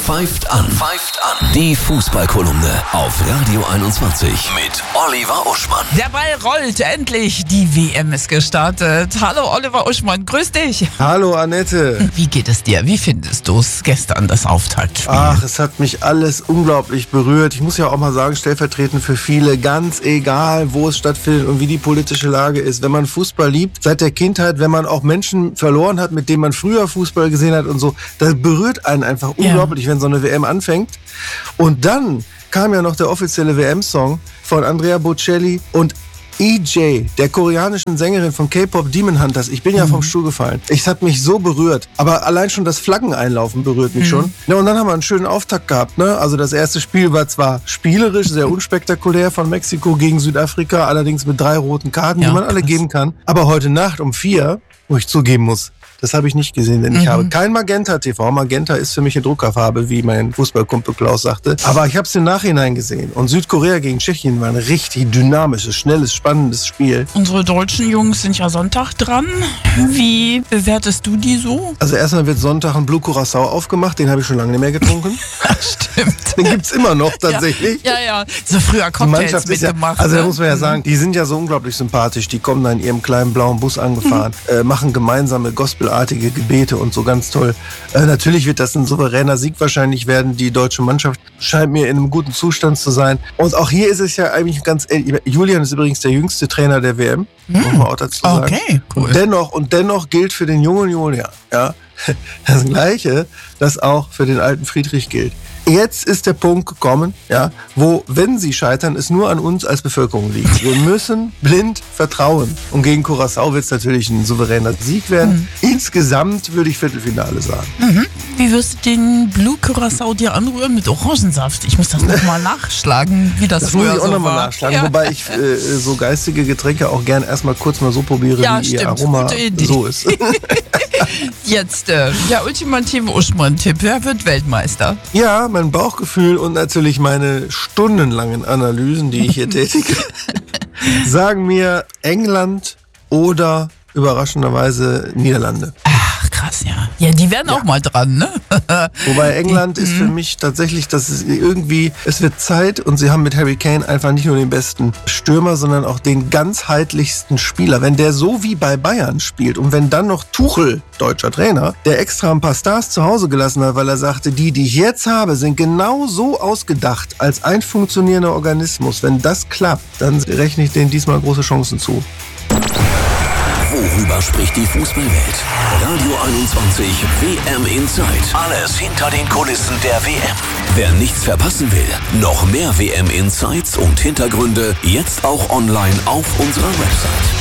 Pfeift an. Die Fußballkolumne auf Radio 21 mit Oliver Uschmann. Der Ball rollt, endlich. Die WM ist gestartet. Hallo Oliver Uschmann, grüß dich. Hallo Annette. Wie geht es dir? Wie findest du es gestern, das Auftaktspiel? Ach, es hat mich alles unglaublich berührt. Ich muss ja auch mal sagen, stellvertretend für viele, ganz egal, wo es stattfindet und wie die politische Lage ist. Wenn man Fußball liebt, seit der Kindheit, wenn man auch Menschen verloren hat, mit denen man früher Fußball gesehen hat und so, das berührt einen einfach unglaublich, wenn so eine WM anfängt. Und dann kam ja noch der offizielle WM-Song von Andrea Bocelli und EJ, der koreanischen Sängerin von K-Pop Demon Hunters. Ich bin ja vom Stuhl gefallen. Es hat mich so berührt. Aber allein schon das Flaggeneinlaufen berührt mich schon. Ja, und dann haben wir einen schönen Auftakt gehabt, ne? Also das erste Spiel war zwar spielerisch, sehr unspektakulär von Mexiko gegen Südafrika, allerdings mit 3 roten Karten, die man alle geben kann. Aber heute Nacht um 4, wo ich zugeben muss, das habe ich nicht gesehen, denn ich habe kein Magenta TV. Magenta ist für mich eine Druckerfarbe, wie mein Fußballkumpel Klaus sagte. Aber ich habe es im Nachhinein gesehen. Und Südkorea gegen Tschechien war ein richtig dynamisches, schnelles, spannendes Spiel. Unsere deutschen Jungs sind ja Sonntag dran. Wie bewertest du die so? Also erstmal wird Sonntag ein Blue Curacao aufgemacht. Den habe ich schon lange nicht mehr getrunken. Stimmt. Den gibt's immer noch tatsächlich. Ja. So früher Cocktails mitgemacht. Also da muss man ja sagen, die sind ja so unglaublich sympathisch. Die kommen da in ihrem kleinen blauen Bus angefahren, machen gemeinsame gospelartige Gebete und so, ganz toll. Natürlich wird das ein souveräner Sieg wahrscheinlich werden. Die deutsche Mannschaft scheint mir in einem guten Zustand zu sein. Und auch hier ist es ja eigentlich ganz ehrlich. Julian ist übrigens der jüngste Trainer der WM. Muss man auch dazu sagen. Okay, cool. Und dennoch gilt für den jungen Julian, ja, das Gleiche, das auch für den alten Friedrich gilt. Jetzt ist der Punkt gekommen, ja, wo, wenn sie scheitern, es nur an uns als Bevölkerung liegt. Wir müssen blind vertrauen. Und gegen Curaçao wird es natürlich ein souveräner Sieg werden. Insgesamt würde ich Viertelfinale sagen. Wie wirst du den Blue Curacao dir anrühren mit Orangensaft? Ich muss das nochmal nachschlagen, wie das früher muss ich auch so nochmal war. nachschlagen, Ja. wobei ich so geistige Getränke auch gern erstmal kurz mal so probiere, Ja, wie stimmt. ihr Aroma Gute Idee. so ist. Jetzt, der ultimative Uschmann-Tipp. Wer wird Weltmeister? Ja, mein Bauchgefühl und natürlich meine stundenlangen Analysen, die ich hier tätige, sagen mir England oder überraschenderweise Niederlande. Ach, krass, ja. Ja, die werden auch mal dran, ne? Wobei England ist für mich tatsächlich, dass es irgendwie, es wird Zeit und sie haben mit Harry Kane einfach nicht nur den besten Stürmer, sondern auch den ganzheitlichsten Spieler. Wenn der so wie bei Bayern spielt und wenn dann noch Tuchel, deutscher Trainer, der extra ein paar Stars zu Hause gelassen hat, weil er sagte, die ich jetzt habe, sind genau so ausgedacht als ein funktionierender Organismus. Wenn das klappt, dann rechne ich denen diesmal große Chancen zu. Worüber spricht die Fußballwelt? Radio 21 WM Inside. Alles hinter den Kulissen der WM. Wer nichts verpassen will, noch mehr WM Insights und Hintergründe jetzt auch online auf unserer Website.